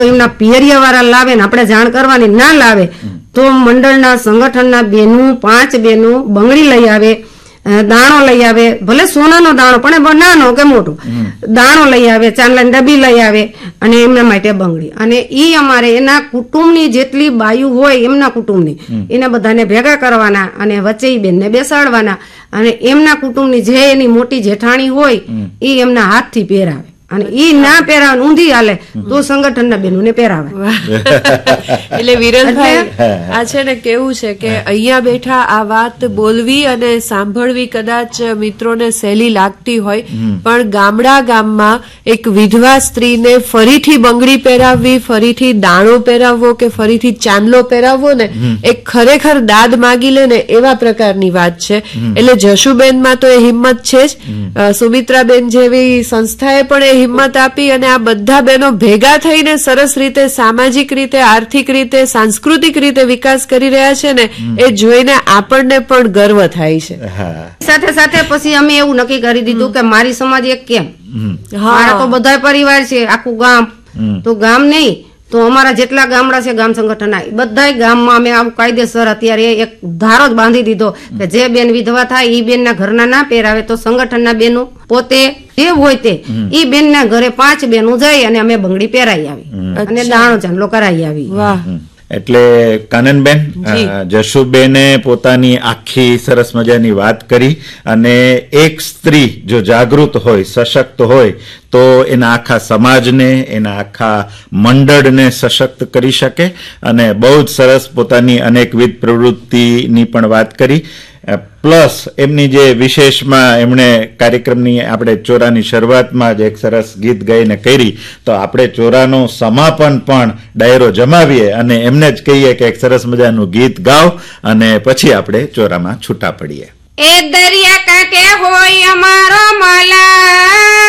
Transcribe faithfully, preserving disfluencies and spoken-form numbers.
એમના પિયરિયા વાળા લાવે ને આપણે જાણ કરવાની ના લાવે તો મંડળના સંગઠનના બેનું પાંચ બેનું બંગડી લઈ આવે, દાણો લઈ આવે, ભલે સોનાનો દાણો પણ નાનો કે મોટો દાણો લઈ આવે, ચાંદલાની ડબ્બી લઈ આવે અને એમના માટે બંગડી. અને ઈ અમારે એના કુટુંબની જેટલી બાયુ હોય એમના કુટુંબની એને બધાને ભેગા કરવાના અને વચ્ચે ઈ બેનને બેસાડવાના અને એમના કુટુંબની જે એની મોટી જેઠાણી હોય એ એમના હાથથી પહેરાવે અને ઈ ના પહેરાવે ઊંધી હાલે તો સંગઠનના બેનોને પહેરાવે. એટલે વિરલભાઈ આ છે ને કેવું છે કે અહીંયા બેઠા આ વાત બોલવી અને સાંભળવી કદાચ મિત્રોને સહેલી લાગતી હોય, પણ ગામડા ગામમાં એક વિધવા સ્ત્રીને ફરીથી બંગડી પહેરાવવી, ફરીથી દાણો પહેરાવવો કે ફરીથી ચાંદલો પહેરાવવો ને એક ખરેખર દાદ માગી લે ને એવા પ્રકારની વાત છે. એટલે જશુબેનમાં તો એ હિંમત છે જ, સુમિત્રાબેન જેવી સંસ્થાએ પણ એ હિંમત આપી અને આ બધા બહેનો ભેગા થઈને સરસ રીતે સામાજિક રીતે, આર્થિક રીતે, સાંસ્કૃતિક રીતે વિકાસ કરી રહ્યા છે ને એ જોઈને આપણને પણ ગર્વ થાય છે. સાથે સાથે પછી અમે એવું નક્કી કરી દીધું કે મારી સમાજ એક કેમ, મારા તો બધા પરિવાર છે, આખું ગામ તો ગામ નહીં તો અમારા જેટલા ગામડા છે ગામ સંગઠનના બધા ગામમાં અમે આવું કાયદેસર અત્યારે એક ધારો જ બાંધી દીધો કે જે બેન વિધવા થાય એ બેન ના ઘરના ના પહેરાવે તો સંગઠનના બેનો પોતે જે હોય તે ઈ બેન ના ઘરે પાંચ બેનો જાય અને અમે બંગડી પહેરાઈ આવી અને દાણો ચાંદલો કરાવી આવી. વાહ. એટલે કાનનબેન, જશુબેને પોતાની આખી સરસ મજાની વાત કરી અને એક સ્ત્રી જો જાગૃત હોય, સશક્ત હોય તો એના આખા સમાજને, એના આખા મંડળને સશક્ત કરી શકે અને બહુ જ સરસ પોતાની અનેકવિધ પ્રવૃત્તિની પણ વાત કરી. પ્લસ એમની જે વિશેષમાં એમણે કાર્યક્રમની આપણે ચોરાની શરૂઆતમાં જ એક સરસ ગીત ગાઈને કરી, તો આપણે ચોરાનો સમાપન પણ ડાયરો જમાવીએ અને એમને જ કહીએ કે એક સરસ મજાનું ગીત ગાઓ અને પછી આપણે ચોરામાં છૂટા પડીએ. એ દરિયા કાંઠે હોય અમારો માલા